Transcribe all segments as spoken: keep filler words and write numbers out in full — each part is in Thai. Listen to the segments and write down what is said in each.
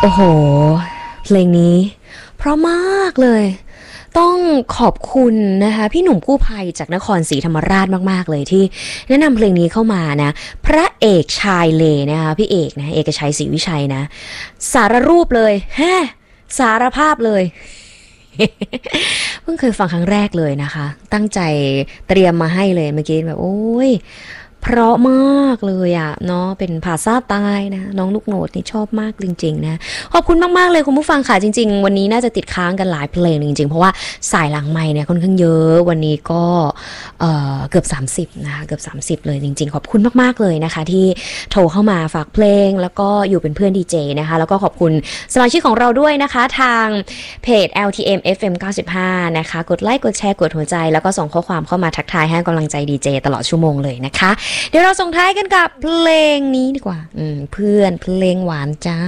โอ้โหเพลงนี้เพราะมากเลยต้องขอบคุณนะคะพี่หนุ่มกู้ภัยจากนครศรีธรรมราชมากๆเลยที่แนะนำเพลงนี้เข้ามานะพระเอกชายเลนะคะพี่เอกนะเอกชัยศรีวิชัยนะสารรูปเลยแฮสารภาพเลย เพิ่งเคยฟังครั้งแรกเลยนะคะตั้งใจเตรียมมาให้เลยเมื่อกี้แบบโอ้ยเพราะมากเลยอะเนาะเป็นภาษาใต้นะน้องลูกโนดนี่ชอบมากจริงๆนะขอบคุณมากๆเลยคุณผู้ฟังค่ะจริงๆวันนี้น่าจะติดค้างกันหลายเพลงจริงๆเพราะว่าสายหลังไมค์เนี่ยค่อนข้างเยอะวันนี้ก็เอ่อเกือบสามสิบนะคะเกือบสามสิบเลยจริงๆขอบคุณมากๆเลยนะคะที่โทรเข้ามาฝากเพลงแล้วก็อยู่เป็นเพื่อนดีเจนะคะแล้วก็ขอบคุณสมาชิกของเราด้วยนะคะทางเพจ แอล ที เอ็ม เอฟ เอ็ม เก้าสิบห้านะคะกดไลค์กดแชร์กดหัวใจแล้วก็ส่งข้อความเข้ามาทักทายให้กำลังใจดีเจตลอดชั่วโมงเลยนะคะเดี๋ยวเราส่งท้ายกันกับเพลงนี้ดีกว่าอืมเพื่อนเพลงหวานจ้า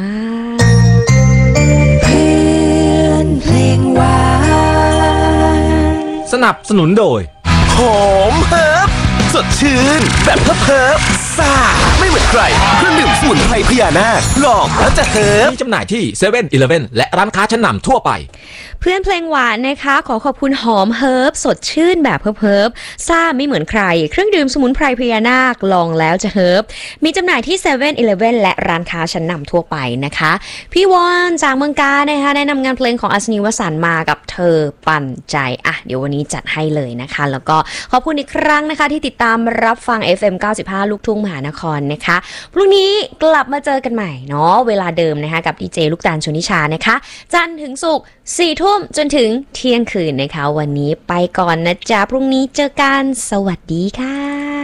เพื่อนเพลงหวานสนับสนุนโดยหอมเฮิร์บสดชื่นแบบเฮิร์บเฮิร์บซ่าไม่เหมือนใครเครื่องดื่มสมุนไพรพญานาคลองแล้วจะเฮิร์บมีจำหน่ายที่เซเว่นอีเลฟเว่นและร้านค้าชั้นนำทั่วไปเพื่อนเพลงหวานนะคะขอขอบคุณหอมเฮิร์บสดชื่นแบบเฮิร์บเฮิร์บซ่าไม่เหมือนใครเครื่องดื่มสมุนไพรพญานาคลองแล้วจะเฮิร์บมีจำหน่ายที่เซเว่นอีเลฟเว่นและร้านค้าชั้นนำทั่วไปนะคะพี่วอนจากเมืองกาญนะคะแนะนำงานเพลงของอัศนีวสันต์มากับเธอปั่นใจอ่ะเดี๋ยววันนี้จัดให้เลยนะคะแล้วก็ขอบคุณอีกครั้งนะคะที่ติดตามรับฟัง เอฟ เอ็ม เก้าสิบห้าลูกทุ่งมหานครนะคะพรุ่งนี้กลับมาเจอกันใหม่เนาะเวลาเดิมนะคะกับดีเจลูกตาลชนิชานะคะจันทร์ถึงศุกร์สี่ทุ่มจนถึงเที่ยงคืนนะคะวันนี้ไปก่อนนะจ๊ะพรุ่งนี้เจอกันสวัสดีค่ะ